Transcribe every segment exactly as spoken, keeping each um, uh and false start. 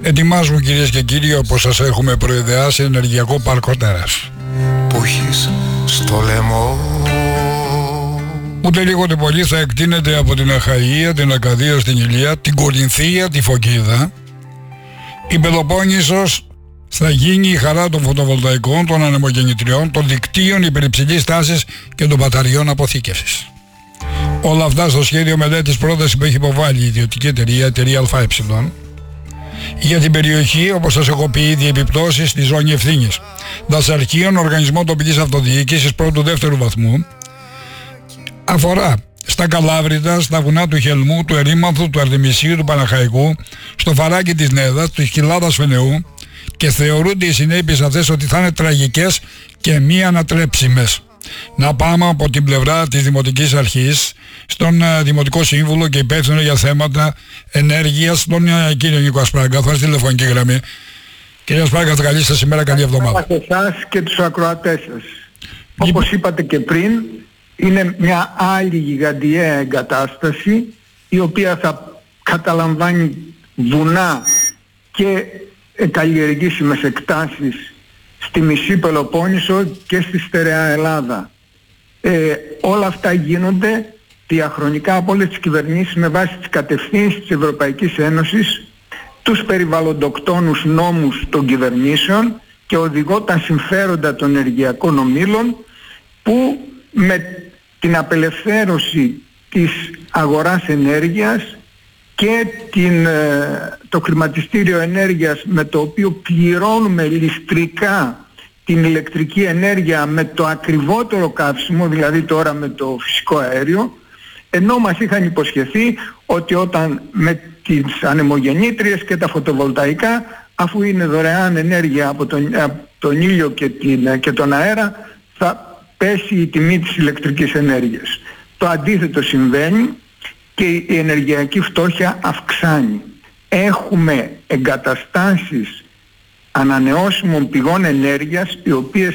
Ετοιμάζουμε, κυρίες και κύριοι, όπως σας έχουμε προειδεάσει, ενεργειακό πάρκο Τέρας. Που έχεις στο λαιμό. Ούτε λίγο ούτε πολύ θα εκτείνεται από την Αχαΐα, την Αρκαδία στην Ηλία, την Κορινθία, τη Φωκίδα. Η Πελοπόννησος θα γίνει η χαρά των φωτοβολταϊκών, των ανεμογεννητριών, των δικτύων υπερυψηλής τάσης και των μπαταριών αποθήκευσης. Όλα αυτά στο σχέδιο μελέτης πρόταση που έχει υποβάλει η ιδιωτική εταιρεία, εταιρεία ΑΕ. Για την περιοχή, όπως σας έχω πει ήδη, επιπτώσεις στη ζώνη ευθύνης. Δασαρχείων, Οργανισμό Τοπικής Αυτοδιοίκησης πρώτου-δεύτερου βαθμού, αφορά στα Καλάβρητα, στα βουνά του Χελμού, του Ερήμανθου, του Αρτεμισίου, του Παναχαϊκού, στο Φαράκι της Νέδας, του Χιλάδας Φενεού, και θεωρούνται οι συνέπειες αυτές ότι θα είναι τραγικές και μη ανατρέψιμες. Να πάμε από την πλευρά της Δημοτικής Αρχής στον uh, Δημοτικό Σύμβουλο και υπεύθυνο για θέματα ενέργειας, τον uh, κύριο Νίκο Ασπράγκα. Θα στη τηλεφωνική γραμμή. Κύριε Ασπράγκα, καλή σας ημέρα, καλή εβδομάδα. Σε εσάς και τους ακροατές σας. Όπως είπατε και πριν, είναι μια άλλη γιγαντιαία εγκατάσταση, η οποία θα καταλαμβάνει βουνά και καλλιεργήσιμες εκτάσεις στη μισή Πελοπόννησο και στη στερεά Ελλάδα. Ε, όλα αυτά γίνονται διαχρονικά από όλες τις κυβερνήσεις με βάση τις κατευθύνσεις της Ευρωπαϊκής Ένωσης, τους περιβαλλοντοκτόνους νόμους των κυβερνήσεων και οδηγώ τα συμφέροντα των ενεργειακών ομίλων, που με την απελευθέρωση της αγοράς ενέργειας και την, το χρηματιστήριο ενέργειας, με το οποίο πληρώνουμε ληστρικά την ηλεκτρική ενέργεια με το ακριβότερο καύσιμο, δηλαδή τώρα με το φυσικό αέριο, ενώ μας είχαν υποσχεθεί ότι όταν με τις ανεμογεννήτριες και τα φωτοβολταϊκά, αφού είναι δωρεάν ενέργεια από τον, από τον ήλιο και, την, και τον αέρα, θα πέσει η τιμή της ηλεκτρικής ενέργειας. Το αντίθετο συμβαίνει και η ενεργειακή φτώχεια αυξάνει. Έχουμε εγκαταστάσεις ανανεώσιμων πηγών ενέργειας, οι οποίες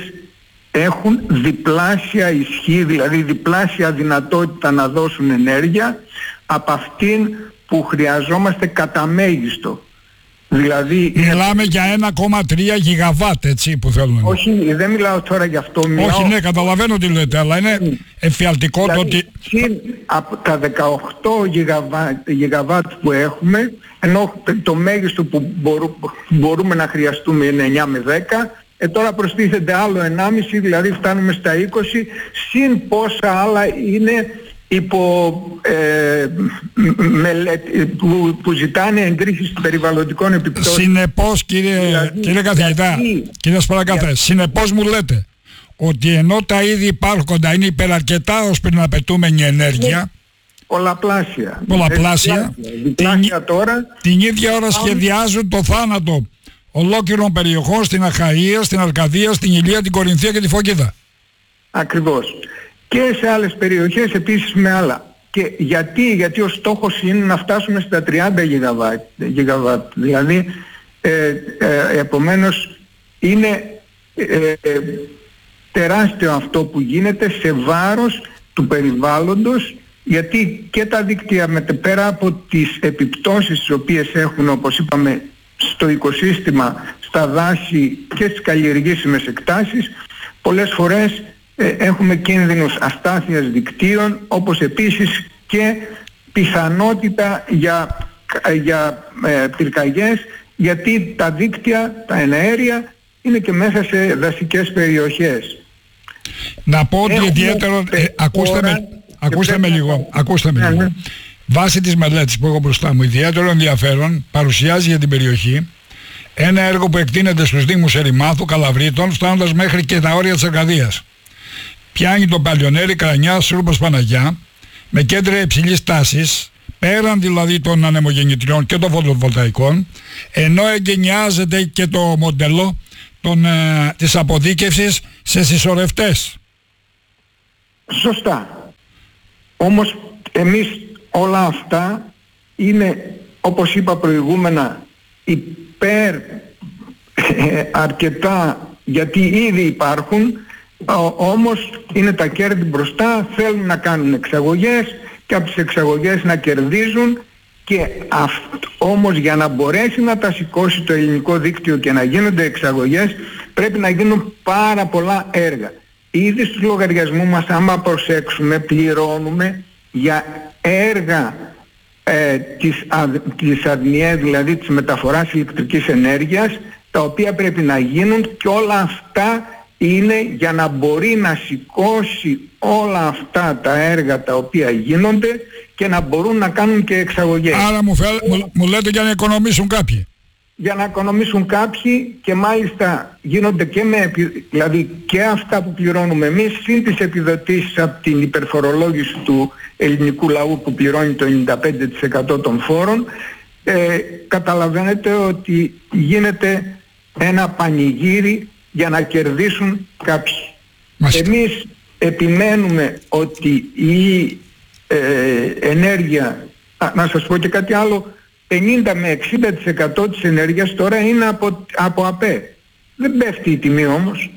έχουν διπλάσια ισχύ, δηλαδή διπλάσια δυνατότητα να δώσουν ενέργεια από αυτήν που χρειαζόμαστε κατά μέγιστο. Δηλαδή, μιλάμε για ένα κόμμα τρία γιγαβάτ, έτσι, που θέλουμε. Όχι, δεν μιλάω τώρα για αυτό. Μιλάω... Όχι, ναι, καταλαβαίνω τι λέτε, αλλά είναι mm. εφιαλτικό δηλαδή, το ότι... Από τα δεκαοκτώ γιγαβάτ που έχουμε, ενώ το μέγιστο που μπορού, μπορούμε να χρειαστούμε είναι εννιά με δέκα, ε, τώρα προστίθεται άλλο ενάμιση, δηλαδή φτάνουμε στα είκοσι, συν πόσα άλλα είναι υπό ε, μελέτη, που, που ζητάνε εγκρίσεις περιβαλλοντικών επιπτώσεων. Συνεπώς, κύριε, δηλαδή, κύριε καθηγητά, γιατί, κύριε Σπαρακάθε, για... συνεπώς μου λέτε ότι ενώ τα ήδη υπάρχοντα είναι υπεραρκετά ως πριν απαιτούμενη ενέργεια, πολλαπλάσια, πολλαπλάσια διπλάσια τώρα, την ίδια ώρα σχεδιάζουν το θάνατο ολόκληρων περιοχών στην Αχαΐα, στην Αρκαδία, στην Ηλία, την Κορινθία και τη Φωκίδα. Ακριβώς. Και σε άλλες περιοχές επίσης με άλλα. Και γιατί, γιατί ο στόχος είναι να φτάσουμε στα τριάντα γιγαβάτ. Δηλαδή, ε, ε, επομένως, είναι ε, ε, τεράστιο αυτό που γίνεται σε βάρος του περιβάλλοντος, γιατί και τα δίκτυα, με, πέρα από τις επιπτώσεις τις οποίες έχουν, όπως είπαμε, στο οικοσύστημα, στα δάση και στις καλλιεργήσιμες εκτάσεις, πολλές φορές ε, έχουμε κίνδυνους αστάθειας δικτύων, όπως επίσης και πιθανότητα για, για ε, πυρκαγιές, γιατί τα δίκτυα, τα εναέρια είναι και μέσα σε δασικές περιοχές. Να πω ότι ιδιαίτερο, ε, ακούστε με, ακούστε με λίγο, ακούστε με λίγο. Βάσει της μελέτης που έχω μπροστά μου, ιδιαίτερο ενδιαφέρον παρουσιάζει για την περιοχή ένα έργο που εκτείνεται στους Δήμους Ερημάθου, Καλαβρίτων, φτάνοντας μέχρι και τα όρια της Αρκαδίας. Πιάνει τον Παλιονέρη, Κρανιά, Σούρμπος, Παναγιά, με κέντρα υψηλής τάσης, πέραν δηλαδή των ανεμογεννητριών και των φωτοβολταϊκών, ενώ εγκαινιάζεται και το μοντέλο των, ε, της αποδίκευσης σε συσσωρευτές. Σωστά. Όμως εμείς όλα αυτά είναι, όπως είπα προηγούμενα, υπέρ ε, αρκετά, γιατί ήδη υπάρχουν, όμως είναι τα κέρδη μπροστά, θέλουν να κάνουν εξαγωγές και από τις εξαγωγές να κερδίζουν, Και αυτ, όμως για να μπορέσει να τα σηκώσει το ελληνικό δίκτυο και να γίνονται εξαγωγές, πρέπει να γίνουν πάρα πολλά έργα. Ήδη στους λογαριασμούς μας, άμα προσέξουμε, πληρώνουμε για έργα ε, της, α, της ΑΔΜΙΕ, δηλαδή της μεταφοράς ηλεκτρικής ενέργειας, τα οποία πρέπει να γίνουν, και όλα αυτά είναι για να μπορεί να σηκώσει όλα αυτά τα έργα τα οποία γίνονται και να μπορούν να κάνουν και εξαγωγές. Άρα μου, φε... μου, μου λέτε για να οικονομήσουν κάποιοι. Για να οικονομήσουν κάποιοι, και μάλιστα γίνονται και με, δηλαδή και αυτά που πληρώνουμε εμείς, συν τις επιδοτήσεις από την υπερφορολόγηση του ελληνικού λαού που πληρώνει το ενενήντα πέντε τοις εκατό των φόρων. Ε, καταλαβαίνετε ότι γίνεται ένα πανηγύρι για να κερδίσουν κάποιοι. Μάλιστα. Εμείς επιμένουμε ότι η ε, ενέργεια, α, να σας πω και κάτι άλλο, πενήντα με εξήντα τοις εκατό της ενέργειας τώρα είναι από, από ΑΠΕ. Δεν πέφτει η τιμή όμως.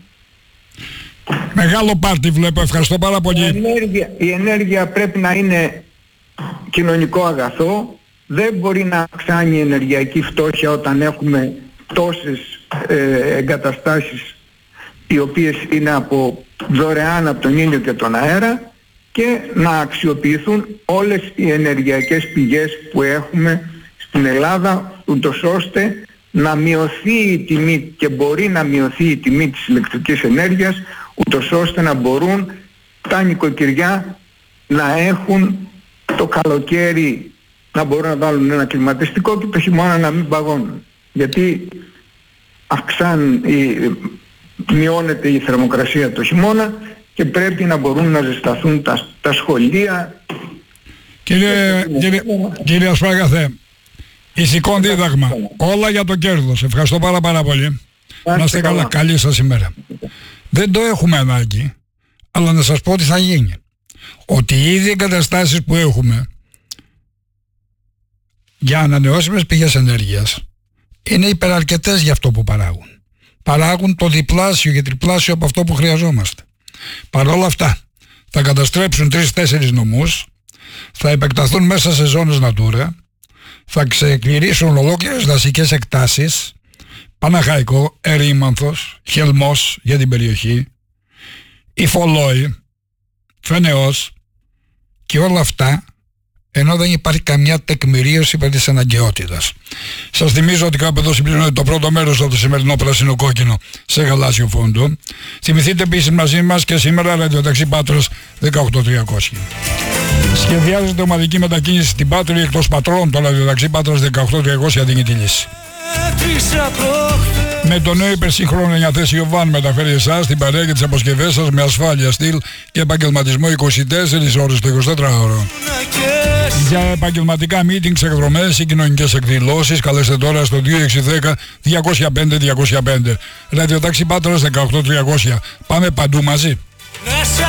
Μεγάλο πάρτι βλέπω, ευχαριστώ πάρα πολύ. Η ενέργεια, η ενέργεια πρέπει να είναι κοινωνικό αγαθό. Δεν μπορεί να αυξάνει η ενεργειακή φτώχεια όταν έχουμε τόσες ε, εγκαταστάσεις οι οποίες είναι από δωρεάν από τον ήλιο και τον αέρα, και να αξιοποιηθούν όλες οι ενεργειακές πηγές που έχουμε στην Ελλάδα, ούτως ώστε να μειωθεί η τιμή, και μπορεί να μειωθεί η τιμή της ηλεκτρικής ενέργειας, ούτως ώστε να μπορούν τα νοικοκυριά να έχουν το καλοκαίρι, να μπορούν να βάλουν ένα κλιματιστικό, και το χειμώνα να μην παγώνουν. Γιατί αυξάνει, μειώνεται η θερμοκρασία το χειμώνα και πρέπει να μπορούν να ζεσταθούν τα, τα σχολεία. Κύριε, κύριε, κύριε Ασπράγαθε, ηθικό δίδαγμα, όλα για το κέρδος. Ευχαριστώ πάρα πάρα πολύ. Να είστε καλά, καλή σας ημέρα. Δεν το έχουμε ανάγκη, αλλά να σας πω τι θα γίνει. Ότι οι ίδιοι εγκαταστάσεις που έχουμε για ανανεώσιμες πηγές ενέργειας είναι υπεραρκετές για αυτό που παράγουν. Παράγουν το διπλάσιο και τριπλάσιο από αυτό που χρειαζόμαστε. Παρ' όλα αυτά θα καταστρέψουν τρεις-τέσσερις νομούς, θα επεκταθούν μέσα σε ζώνες Natura, θα ξεκληρίσουν ολόκληρες δασικές εκτάσεις, Παναχαϊκό, Ερήμανθος, Χελμός για την περιοχή, Υφολόη, Φενεός, και όλα αυτά ενώ δεν υπάρχει καμιά τεκμηρίωση περί της αναγκαιότητας. Σας θυμίζω ότι κάπου εδώ συμπληρώνεται το πρώτο μέρος από το σημερινό πράσινο κόκκινο σε γαλάζιο φόντο. Θυμηθείτε επίσης μαζί μας και σήμερα ραδιοταξί Πάτρας δεκαοκτώ τριακόσια. Σχεδιάζεται ομαδική μετακίνηση στην Πάτρη εκτός πατρών, το ραδιοταξί Πάτρας δεκαοκτώ τριακόσια δίνει τη λύση. Με το νέο υπερσύγχρονο εννιαθέσιο βαν μεταφέρει εσάς την παρέα και τις αποσκευές σας με ασφάλεια, στυλ και επαγγελματισμό είκοσι τέσσερις ώρες το εικοσιτετράωρο. Για επαγγελματικά meetings, εκδρομές ή κοινωνικές εκδηλώσεις καλέστε τώρα στο δύο έξι ένα μηδέν διακόσια πέντε διακόσια πέντε. Ραδιοτάξι Πάτρας δεκαοκτώ τριακόσια. Πάμε παντού μαζί.